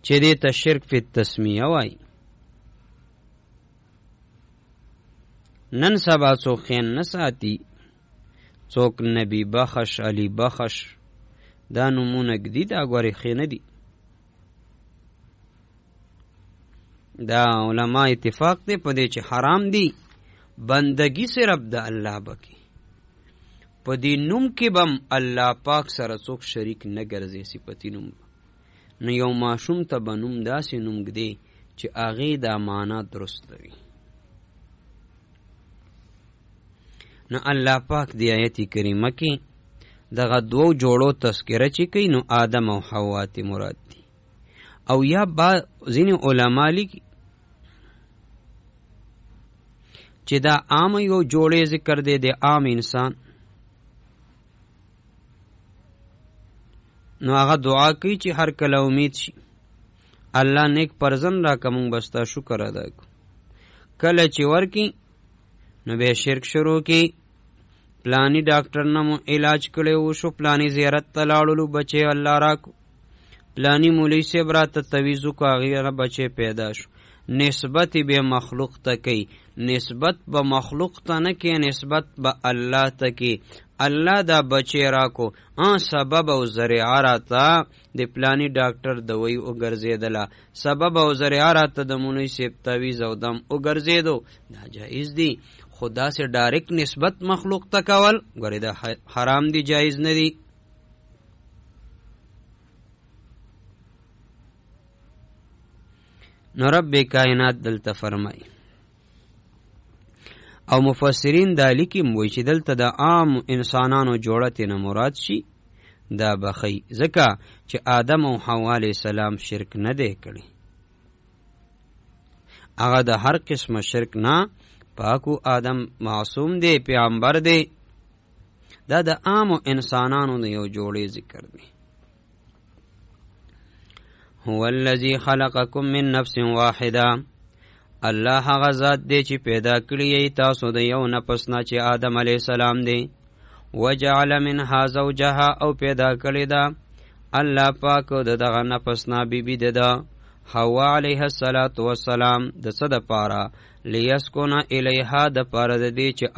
چې دې ته شرک فی التسمیه وایي. نن سبا څوک خین نه ساتي، څوک نبی بخش، علی بخش، دا نومونه ږدي، دا ګورې ښې نه دي. دا علما اتفاق دی په دې چې حرام دي. بندگی صرف د الله بکی، په دې نوم کې بم الله پاک سره څوک شریک نه ګرځي. صفتی نوم نو یو ماشوم ته به نوم داسې نوم ږدي چې هغې دا معنا درست وي. نو الله پاک دی آیت کریمه کې دغه دوو جوړو تذکره چې کوي نو آدم او حوا ته مراد دي. او یا ځینې علما لیکي چې دا عام یو جوړې ذکر دی د عام انسان. نو هغه دعا کوي چې هر کله امید شي الله نیک پرزن را کوم بستا شکر ادا کو. کله چې ورکی نو به شرک شروع کی، پلانی ډاکټر نمو علاج کړي وشو، پلانی زیارت ته لاړلو بچي الله راکو، پلانی مولوی صاحب را ته تویزو کو هغه بچي پیدا شو. نسبت به مخلوق ته کوي، نسبت به مخلوق ته نه کوي، نسبت به الله ته کوي. الله دا بچی راکو، سبب او ذریعه راته د پلانی ډاکټر دوی وګرځېدله، سبب او ذریعه راته د مولوی صاحب تویز او دم وګرځېدو. دا جایز دی، خدا سے ډایرکټ نسبت مخلوق ته کول ګورې دا حرام دی، جایز نه دی. نو رب کائنات دلته فرمایي او مفسرین دا لیکي وایي چې دلته د عام انسانانو جوړه نه مراد شي دا بخی، ځکه چې آدم او حوا علیه السلام شرک نه دی کړی، هغه د هر قسمه شرک نه پاکو، آدم معصوم دی، پیغمبر دی. دا د عام انسانانو د یو جوړې ذکر دی. هو الذی خلقکم من نفس واحده، الله هغه ذات دی چې پیدا کړی یې تاسو د یو نفس نه چې آدم علیه السلام دی. وجعل منها زوجها، او پیدا کړی دا الله پاک د دغه نفس نه بیبي ده حوا علیه السلام د څه دپاره؟ لیسکن الیها، د پاره د دې چې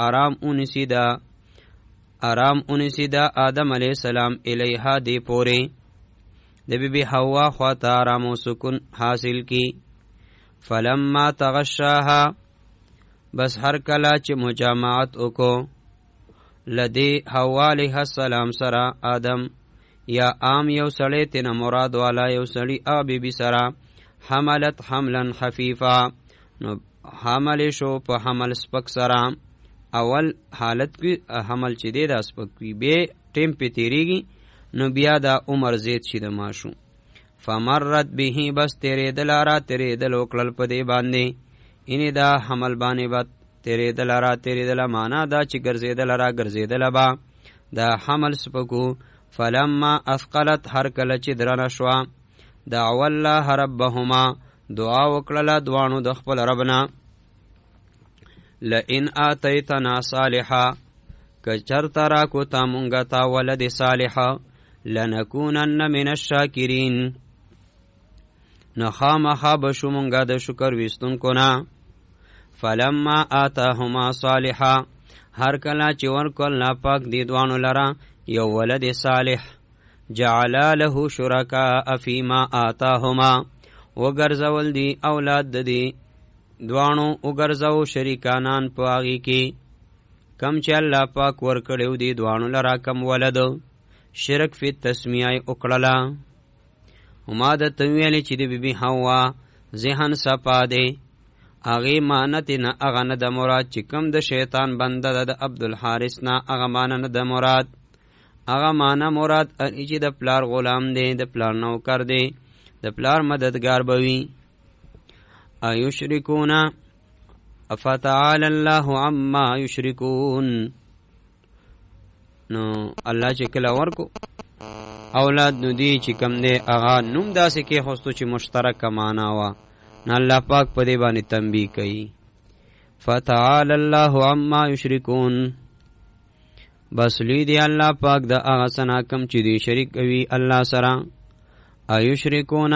آرام اونیسي دا آدم علیه السلام الیها دی پورې د بیبي حوا خواته آرام او سکون حاصل کی. فلما تغشاها، بس هر کله چې مجامعت وکړو لدی حوا علیه السلام سره آدم، یا عام یو سړی تینا مراد والا یو سړی او بیبي سره، حملت حملا خفیفا، نو حمل شو په حمل سپک سره. اول حالت کې حمل چې دی دا سپک وي، بیا ټیم پې تیریږي نو بیا دا عمر زیات شي د ماشوم. فمرت به، بس تیریدل را تیریدل وکړل په دې باندې، اینې دا حمل باندې به تیریدل را تیریدل، معنا دا چې ګرځېدل را ګرځېدل به دا حمل سپکو. فلما اثقلت، هر کله چې درنه شوه، دعوا الله ربهما، دعا وکړله دواړو د خپل ربنا، لئن آتیتنا صالحا، که چرته راکو تا مونږه تا ولد صالحا، لنکونن من الشاکرین، نو خامخا بشو مونږه د شکر ویستونکو نه. فلما آتاهما صالحا، هر کله چې ورکړل ناپاک دې دواړو لره یو ولد صالح، جعلا له شرکاء فیما آتاهما، وګرځول دی اولاد د دې دواړو وګرځو شریکانان په هغې کې کم چې الله پاک ورکړی و دې دواړو لره کم ولد. شرک فی تسمیه وکړله. ما درته ویلې چې د بیبي حوا ذهن صفا دی، هغې معنت نه هغه نه د مراد چې کم د شیطان بنده ده د عبدالحارث نه، هغه معنی نه د مراد، هغه معنی مراد چې د پلار غلام دی، د پلار نوکر دی، د پلار مددگار بوي. ایشرکون، فتعالی الله عما یشرکون. نو الله چې کله ورکو اولاد نو دی چې کم دی هغه نوم داسې کې خوستو چې مشترک معنا وه، نو الله پاک په دې باندې تنبیه کوي. فتعالی الله عما یشرکون، بس لوی دی الله پاک د هغه څه نه کم چې دوی شریک کوي الله سره. ایشرکون